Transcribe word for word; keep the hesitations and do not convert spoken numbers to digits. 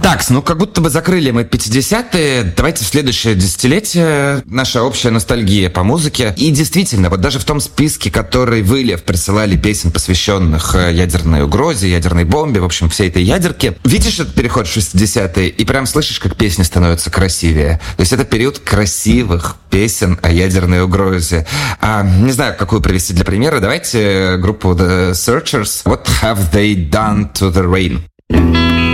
Так, ну как будто бы закрыли мы пятидесятые. Давайте в следующее десятилетие. Наша общая ностальгия по музыке. И действительно, вот даже в том списке, который вы, Лев, присылали песен, посвященных ядерной угрозе, ядерной бомбе, в общем, всей этой ядерке, видишь этот переход в шестидесятые и прям слышишь, как песни становятся красивее. То есть это период красивых песен о ядерной угрозе. А, не знаю, какую привести для примера. Давайте группу The Searchers. What have they done to the rain?